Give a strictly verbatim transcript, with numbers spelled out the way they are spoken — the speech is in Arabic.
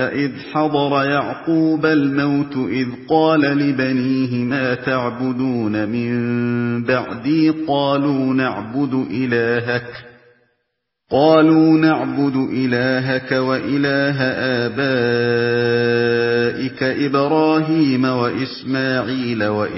وَإِذْ حَضَرَ يَعْقُوبَ الْمَوْتُ إِذْ قَالَ لِبَنِيهِ مَا تَعْبُدُونَ مِن بَعْدِي قَالُوا نَعْبُدُ إِلَٰهَكَ قالوا نعبد إلهك وإله آبائك إبراهيم وإسماعيل